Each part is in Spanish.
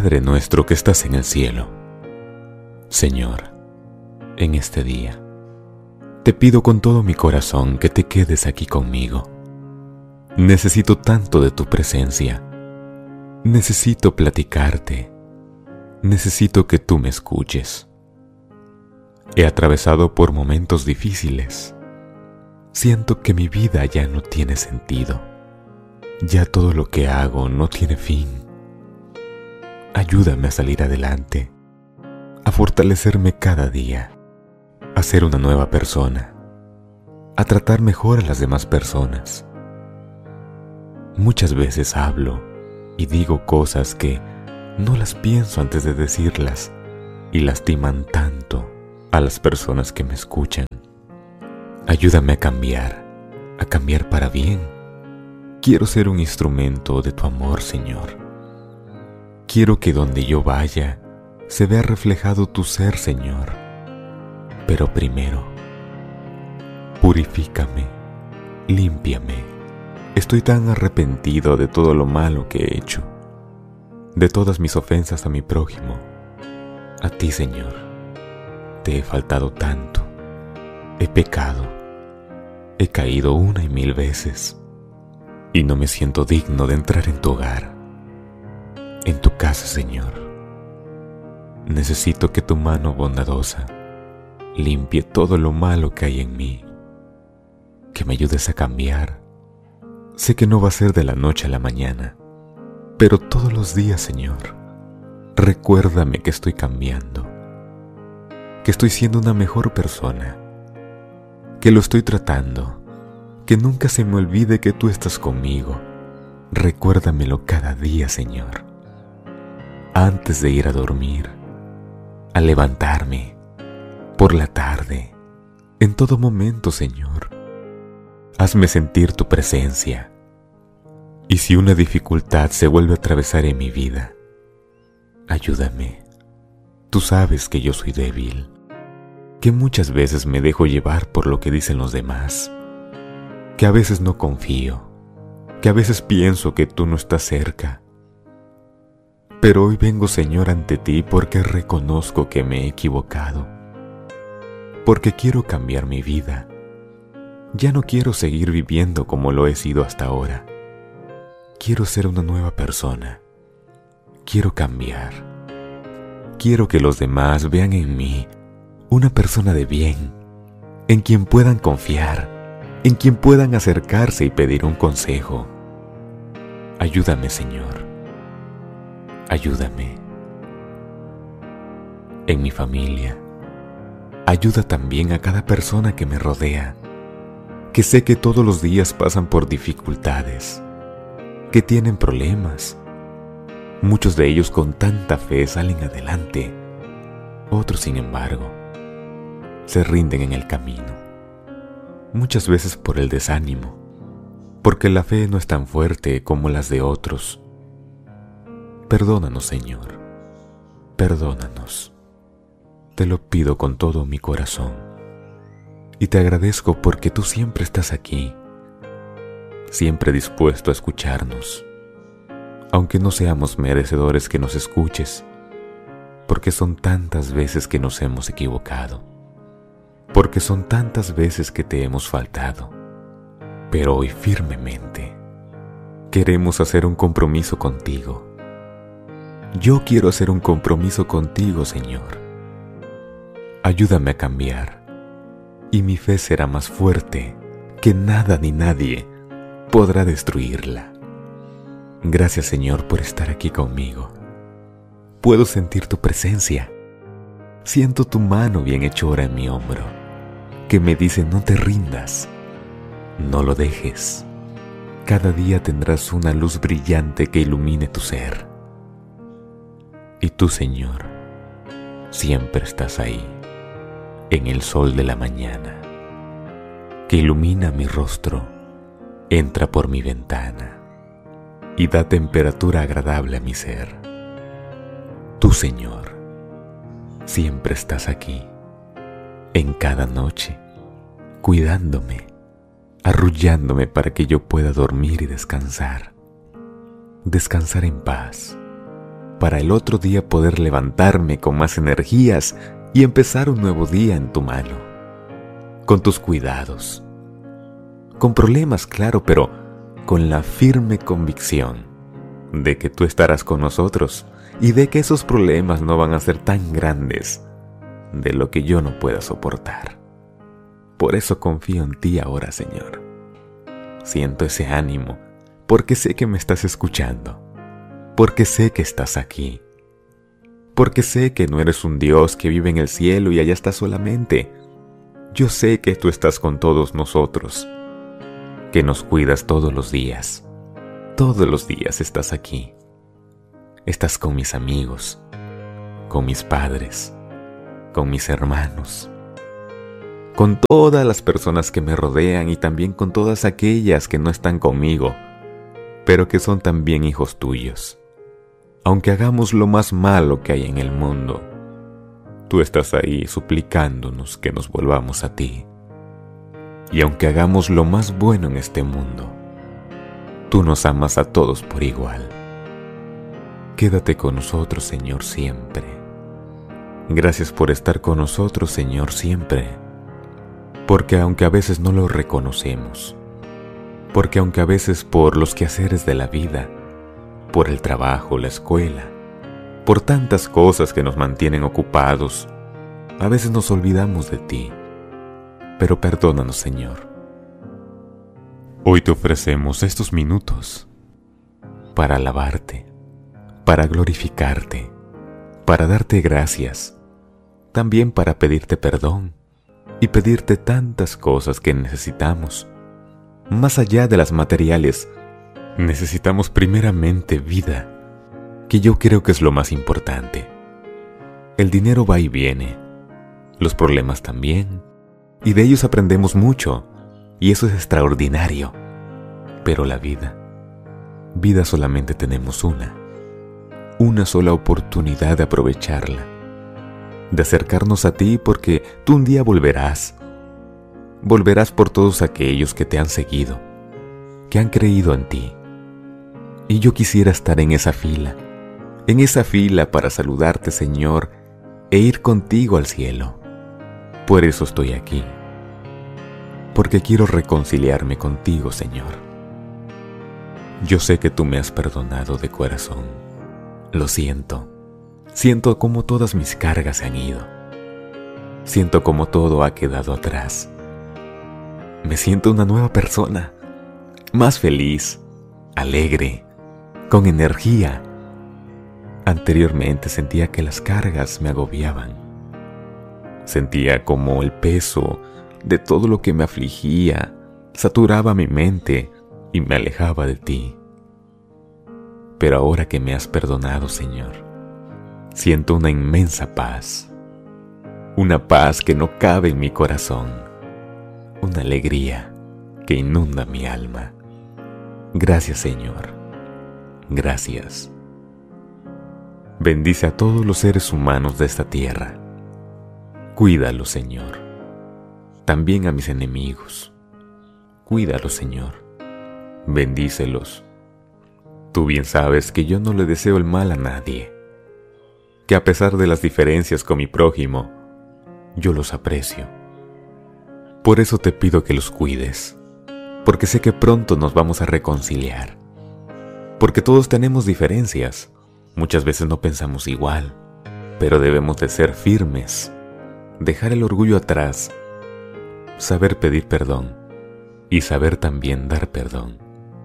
Padre nuestro que estás en el cielo. Señor, en este día, te pido con todo mi corazón que te quedes aquí conmigo. Necesito tanto de tu presencia. Necesito platicarte. Necesito que tú me escuches. He atravesado por momentos difíciles. Siento que mi vida ya no tiene sentido. Ya todo lo que hago no tiene fin. Ayúdame a salir adelante, a fortalecerme cada día, a ser una nueva persona, a tratar mejor a las demás personas. Muchas veces hablo y digo cosas que no las pienso antes de decirlas y lastiman tanto a las personas que me escuchan. Ayúdame a cambiar para bien. Quiero ser un instrumento de tu amor, Señor. Quiero que donde yo vaya se vea reflejado tu ser, Señor. Pero primero, purifícame, límpiame. Estoy tan arrepentido de todo lo malo que he hecho, de todas mis ofensas a mi prójimo. A ti, Señor, te he faltado tanto. He pecado, he caído 1 y 1000 veces y no me siento digno de entrar en tu hogar, en tu casa, Señor. Necesito que tu mano bondadosa limpie todo lo malo que hay en mí, que me ayudes a cambiar. Sé que no va a ser de la noche a la mañana, pero todos los días, Señor, recuérdame que estoy cambiando, que estoy siendo una mejor persona, que lo estoy tratando, que nunca se me olvide que tú estás conmigo. Recuérdamelo cada día, Señor. Antes de ir a dormir, al levantarme, por la tarde, en todo momento, Señor. Hazme sentir tu presencia. Y si una dificultad se vuelve a atravesar en mi vida, ayúdame. Tú sabes que yo soy débil, que muchas veces me dejo llevar por lo que dicen los demás, que a veces no confío, que a veces pienso que tú no estás cerca. Pero hoy vengo, Señor, ante ti porque reconozco que me he equivocado, porque quiero cambiar mi vida. Ya no quiero seguir viviendo como lo he sido hasta ahora. Quiero ser una nueva persona. Quiero cambiar. Quiero que los demás vean en mí una persona de bien, en quien puedan confiar, en quien puedan acercarse y pedir un consejo. Ayúdame, Señor. Ayúdame. En mi familia, ayuda también a cada persona que me rodea, que sé que todos los días pasan por dificultades, que tienen problemas. Muchos de ellos con tanta fe salen adelante, otros, sin embargo, se rinden en el camino, muchas veces por el desánimo, porque la fe no es tan fuerte como las de otros. Perdónanos, Señor, perdónanos. Te lo pido con todo mi corazón y te agradezco porque tú siempre estás aquí, siempre dispuesto a escucharnos, aunque no seamos merecedores que nos escuches, porque son tantas veces que nos hemos equivocado, porque son tantas veces que te hemos faltado. Pero hoy firmemente queremos hacer un compromiso contigo. Yo quiero hacer un compromiso contigo, Señor. Ayúdame a cambiar, y mi fe será más fuerte que nada ni nadie podrá destruirla. Gracias, Señor, por estar aquí conmigo. Puedo sentir tu presencia. Siento tu mano bienhechora en mi hombro, que me dice: no te rindas, no lo dejes. Cada día tendrás una luz brillante que ilumine tu ser. Y tú, Señor, siempre estás ahí, en el sol de la mañana, que ilumina mi rostro, entra por mi ventana y da temperatura agradable a mi ser. Tú, Señor, siempre estás aquí, en cada noche, cuidándome, arrullándome para que yo pueda dormir y descansar en paz, para el otro día poder levantarme con más energías y empezar un nuevo día en tu mano, con tus cuidados, con problemas, claro, pero con la firme convicción de que tú estarás con nosotros y de que esos problemas no van a ser tan grandes de lo que yo no pueda soportar. Por eso confío en ti ahora, Señor. Siento ese ánimo, porque sé que me estás escuchando, porque sé que estás aquí, porque sé que no eres un Dios que vive en el cielo y allá estás solamente. Yo sé que tú estás con todos nosotros, que nos cuidas todos los días estás aquí. Estás con mis amigos, con mis padres, con mis hermanos, con todas las personas que me rodean y también con todas aquellas que no están conmigo, pero que son también hijos tuyos. Aunque hagamos lo más malo que hay en el mundo, tú estás ahí suplicándonos que nos volvamos a ti. Y aunque hagamos lo más bueno en este mundo, tú nos amas a todos por igual. Quédate con nosotros, Señor, siempre. Gracias por estar con nosotros, Señor, siempre. Porque aunque a veces no lo reconocemos, porque aunque a veces por los quehaceres de la vida, por el trabajo, la escuela, por tantas cosas que nos mantienen ocupados, a veces nos olvidamos de ti. Pero perdónanos, Señor. Hoy te ofrecemos estos minutos para alabarte, para glorificarte, para darte gracias, también para pedirte perdón y pedirte tantas cosas que necesitamos. Más allá de las materiales, necesitamos primeramente vida, que yo creo que es lo más importante. El dinero va y viene, los problemas también, y de ellos aprendemos mucho, y eso es extraordinario. Pero la vida solamente tenemos una sola oportunidad de aprovecharla, de acercarnos a ti, porque tú un día volverás por todos aquellos que te han seguido, que han creído en ti. Y yo quisiera estar en esa fila para saludarte, Señor, e ir contigo al cielo. Por eso estoy aquí, porque quiero reconciliarme contigo, Señor. Yo sé que tú me has perdonado de corazón. Lo siento. Siento como todas mis cargas se han ido. Siento como todo ha quedado atrás. Me siento una nueva persona, más feliz, alegre, con energía. Anteriormente sentía que las cargas me agobiaban. Sentía como el peso de todo lo que me afligía saturaba mi mente y me alejaba de ti. Pero ahora que me has perdonado, Señor, siento una inmensa paz, una paz que no cabe en mi corazón, una alegría que inunda mi alma. Gracias, Señor. Gracias. Bendice a todos los seres humanos de esta tierra. Cuídalos, Señor. También a mis enemigos. Cuídalos, Señor. Bendícelos. Tú bien sabes que yo no le deseo el mal a nadie, que a pesar de las diferencias con mi prójimo, yo los aprecio. Por eso te pido que los cuides, porque sé que pronto nos vamos a reconciliar, porque todos tenemos diferencias, muchas veces no pensamos igual, pero debemos de ser firmes, dejar el orgullo atrás, saber pedir perdón y saber también dar perdón.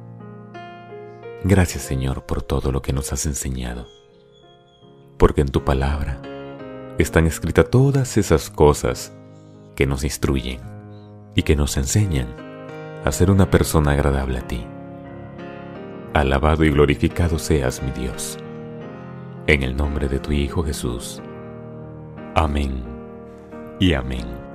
Gracias, Señor, por todo lo que nos has enseñado, porque en tu palabra están escritas todas esas cosas que nos instruyen y que nos enseñan a ser una persona agradable a ti. Alabado y glorificado seas, mi Dios, en el nombre de tu Hijo Jesús. Amén y amén.